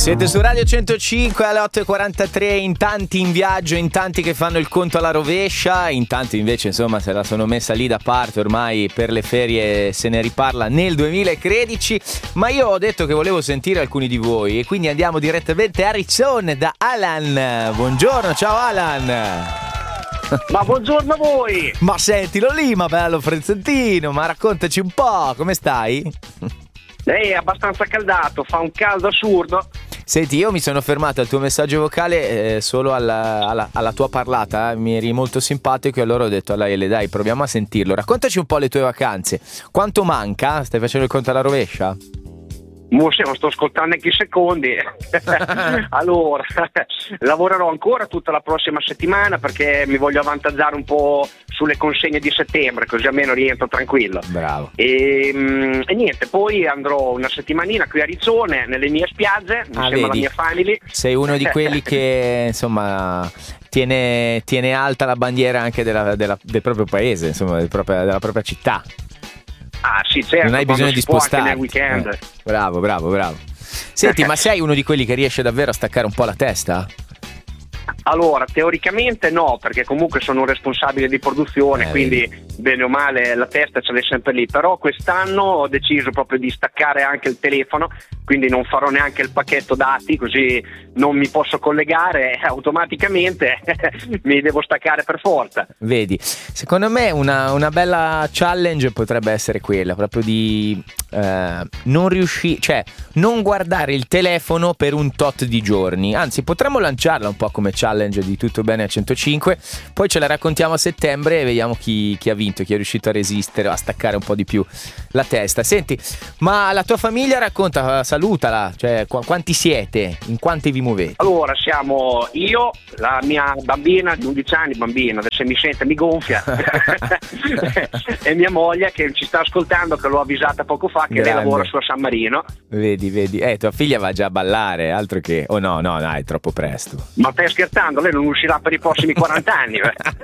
Siete su Radio 105 alle 8.43, in tanti in viaggio, in tanti che fanno il conto alla rovescia, in tanti invece insomma se la sono messa lì da parte, ormai per le ferie se ne riparla nel 2013, ma io ho detto che volevo sentire alcuni di voi e quindi andiamo direttamente a Riccione da Alan. Buongiorno, ciao Alan. Ma buongiorno a voi. Ma sentilo lì, ma bello frizzantino, ma raccontaci un po', come stai? È abbastanza caldato, fa un caldo assurdo. Senti, io mi sono fermato al tuo messaggio vocale solo alla tua parlata, mi eri molto simpatico e allora ho detto alla Ele, dai, proviamo a sentirlo. Raccontaci un po' le tue vacanze. Quanto manca? Stai facendo il conto alla rovescia? Non sto ascoltando neanche i secondi. Allora, lavorerò ancora tutta la prossima settimana perché mi voglio avvantaggiare un po' sulle consegne di settembre, così almeno rientro tranquillo. Bravo. E niente, poi andrò una settimanina qui a Riccione, nelle mie spiagge, insieme alla mia family. Sei uno di quelli che, insomma, tiene alta la bandiera anche del proprio paese, insomma, della propria città. Ah sì, certo, non hai bisogno di spostarti anche nel weekend. Bravo. Senti, ma sei uno di quelli che riesce davvero a staccare un po' la testa? Allora, teoricamente no, perché comunque sono un responsabile di produzione, quindi bene o male la testa ce l'hai sempre lì, però quest'anno ho deciso proprio di staccare anche il telefono, quindi non farò neanche il pacchetto dati, così non mi posso collegare automaticamente, mi devo staccare per forza. Vedi, secondo me una bella challenge potrebbe essere quella, proprio di non riuscire, cioè non guardare il telefono per un tot di giorni, anzi potremmo lanciarla un po' come challenge di Tutto Bene a 105, poi ce la raccontiamo a settembre e vediamo chi ha vinto, chi è riuscito a resistere, a staccare un po' di più la testa. Senti, ma la tua famiglia racconta, salutala, cioè quanti siete, in quanti vi muovete? Allora siamo io, la mia bambina di 11 anni, adesso mi sente mi gonfia e mia moglie che ci sta ascoltando, che l'ho avvisata poco fa che lei lavora su a San Marino. Vedi, tua figlia va già a ballare, altro che, no, è troppo presto. Ma stai scherzando? Lei non uscirà per i prossimi 40 anni.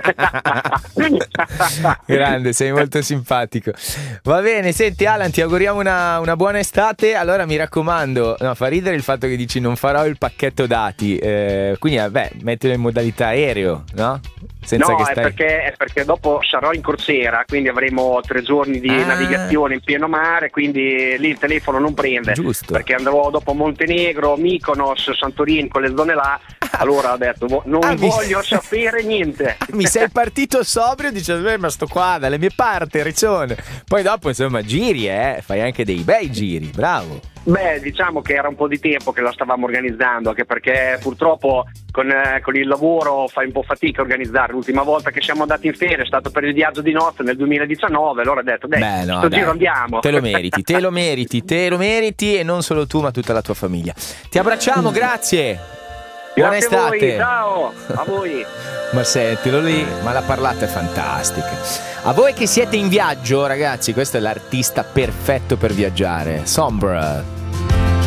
Grande, sei molto simpatico. Va bene, senti Alan, ti auguriamo una buona estate. Allora mi raccomando, no, fa ridere il fatto che dici non farò il pacchetto dati, quindi mettilo in modalità aereo, no? Senza che stai... è perché dopo sarò in crociera, quindi avremo 3 giorni di navigazione in pieno mare, quindi lì il telefono non prende. Giusto. Perché andrò dopo Montenegro, Mykonos, Santorini, quelle zone là. Allora ho detto non voglio sapere niente. Mi sei partito sobrio dicendo ma sto qua dalle mie parti, Riccione. Poi dopo insomma giri, fai anche dei bei giri, bravo. Beh, diciamo che era un po' di tempo che la stavamo organizzando, anche perché purtroppo con il lavoro fai un po' fatica a organizzare. L'ultima volta che siamo andati in ferie è stato per il viaggio di nozze nel 2019, allora ho detto giro andiamo. Te lo meriti e non solo tu ma tutta la tua famiglia. Ti abbracciamo, grazie. Buona estate. Voi, ciao, a voi. Ma sentilo lì, ma la parlata è fantastica. A voi che siete in viaggio, ragazzi, questo è l'artista perfetto per viaggiare, Sombra.